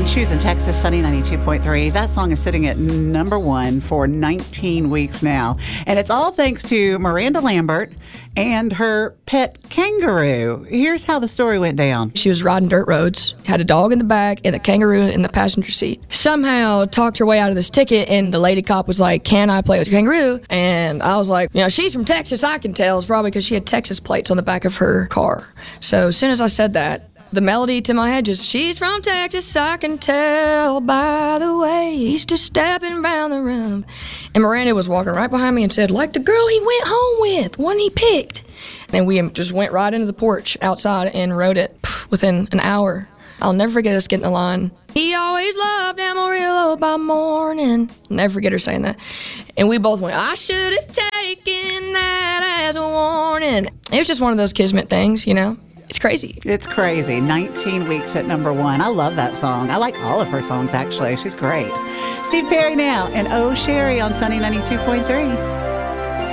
and choosing Texas Sunny 92.3. That song is sitting at number one for 19 weeks now. And it's all thanks to Miranda Lambert and her pet kangaroo. Here's how the story went down. She was riding dirt roads, had a dog in the back and a kangaroo in the passenger seat. Somehow talked her way out of this ticket, and the lady cop was like, "Can I play with your kangaroo?" And I was like, she's from Texas, I can tell. It's probably because she had Texas plates on the back of her car. So as soon as I said that, the melody to my head just, "She's from Texas, I can tell by the way he's just stepping around the room." And Miranda was walking right behind me and said, "Like the girl he went home with, one he picked." And we just went right into the porch outside and wrote it within an hour. I'll never forget us getting the line, "He always loved Amarillo by morning." Never forget her saying that. And we both went, "I should have taken that as a warning." It was just one of those kismet things, It's crazy. It's crazy. 19 weeks at number one. I love that song. I like all of her songs, actually. She's great. Steve Perry now and Oh Sherry on Sunny 92.3.